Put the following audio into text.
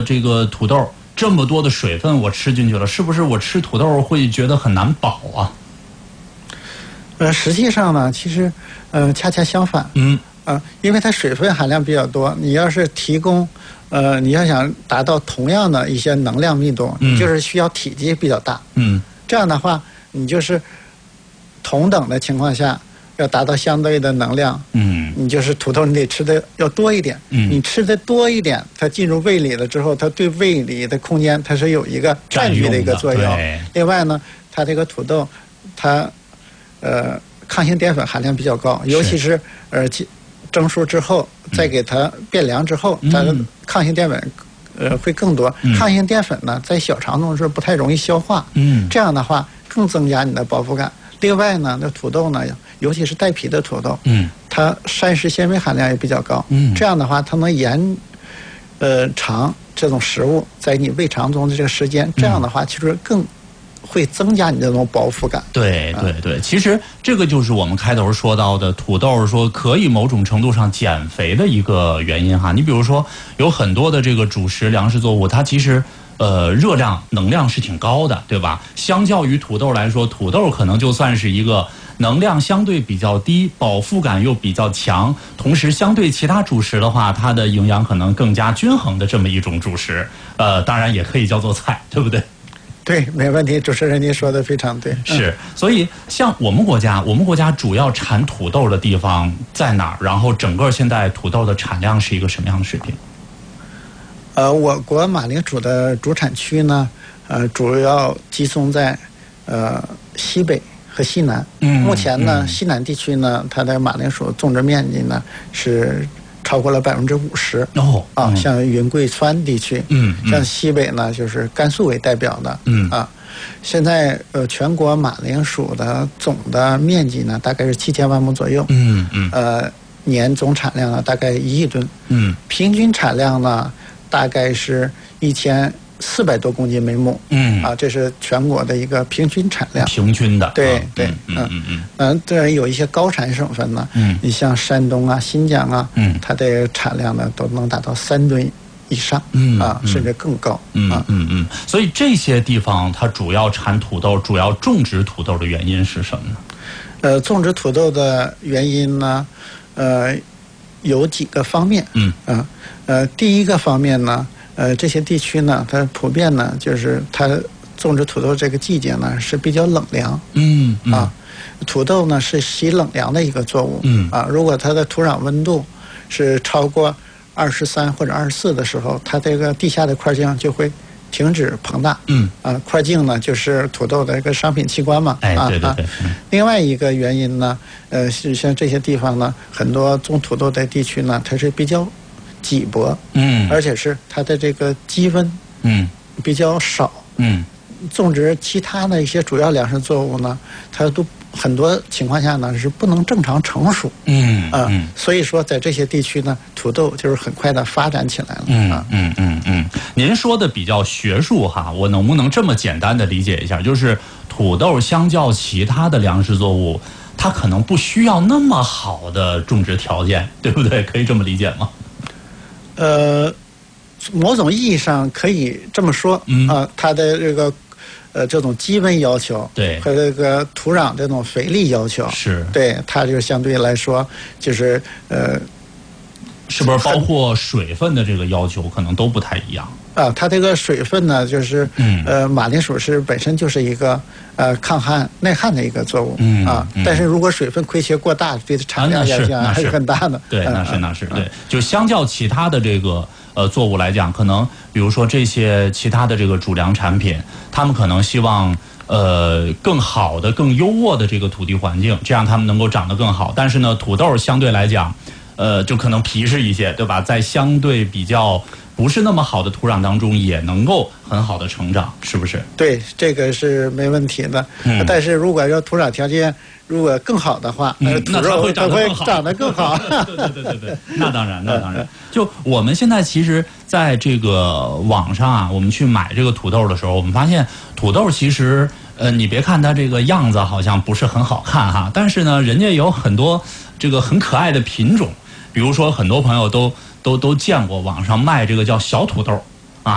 这个土豆这么多的水分我吃进去了，是不是我吃土豆会觉得很难饱啊？ 实际上呢，其实恰恰相反。因为它水分含量比较多，你要是提供你要想达到同样的一些能量密度，你就是需要体积比较大。这样的话，你就是同等的情况下要达到相对的能量。你就是土豆你得吃的要多一点。你吃的多一点，它进入胃里了之后，它对胃里的空间它是有一个占据的一个作用。另外呢，它这个土豆它抗性淀粉含量比较高，尤其是蒸熟之后，再给它变凉之后，它的抗性淀粉会更多。抗性淀粉呢，在小肠中是不太容易消化。这样的话更增加你的饱腹感。另外呢，那土豆呢，尤其是带皮的土豆，它膳食纤维含量也比较高。这样的话，它能延长这种食物在你胃肠中的这个时间。这样的话，其实更会增加你这种饱腹感。 对，其实这个就是我们开头说到的土豆说可以某种程度上减肥的一个原因哈。你比如说有很多的这个主食粮食作物，它其实热量能量是挺高的，对吧？相较于土豆来说，土豆可能就算是一个能量相对比较低，饱腹感又比较强，同时相对其他主食的话，它的营养可能更加均衡的这么一种主食。当然也可以叫做菜，对不对？ 对，没问题，主持人您说的非常对。 是，所以像我们国家主要产土豆的地方在哪儿？然后整个现在土豆的产量是一个什么样的水平？ 我国马铃薯的主产区呢，主要集中在西北和西南。目前呢，西南地区呢，它的马铃薯种植面积呢是超过了50%。像云贵川地区，像西北呢，就是甘肃为代表的。现在全国马铃薯的总的面积呢，大概是7000万亩左右。年总产量呢，大概1亿吨。平均产量呢，大概是1400多公斤每亩。这是全国的一个平均产量。平均的。对。当然有一些高产省份呢，你像山东啊、新疆啊，它的产量呢都能达到3吨以上。甚至更高。所以这些地方它主要产土豆，主要种植土豆的原因是什么呢？种植土豆的原因呢，有几个方面。第一个方面呢，这些地区呢，它普遍呢，就是它种植土豆这个季节呢是比较冷凉。土豆呢是喜冷凉的一个作物。如果它的土壤温度是超过23或者24的时候，它这个地下的块茎就会停止膨大。块茎呢就是土豆的一个商品器官嘛。对。另外一个原因呢，是像这些地方呢，很多种土豆的地区呢，它是比较瘠薄。而且是它的这个积温比较少。种植其他的一些主要粮食作物呢，它都很多情况下呢是不能正常成熟。所以说在这些地区呢，土豆就是很快的发展起来了。您说的比较学术哈，我能不能这么简单的理解一下？就是土豆相较其他的粮食作物，它可能不需要那么好的种植条件，对不对？可以这么理解吗？某种意义上可以这么说。它的这个这种基温要求，对，和这个土壤这种肥力要求，是对它就相对来说就是是不是包括水分的这个要求可能都不太一样啊？它这个水分呢，就是马铃薯是本身就是一个抗旱耐旱的一个作物。但是如果水分亏缺过大，对产量影响还是很大的。对，那是对，就相较其他的这个作物来讲，可能比如说这些其他的这个主粮产品，他们可能希望更好的、更优渥的这个土地环境，这样他们能够长得更好。但是呢，土豆相对来讲，就可能皮实一些，对吧？在相对比较不是那么好的土壤当中，也能够很好的成长，是不是？对，这个是没问题的。但是如果要土壤条件如果更好的话，土豆会长得更好。对，那当然。就我们现在其实在这个网上啊，我们去买这个土豆的时候，我们发现土豆其实你别看它这个样子好像不是很好看哈，但是呢，人家有很多这个很可爱的品种。比如说很多朋友都见过网上卖这个叫小土豆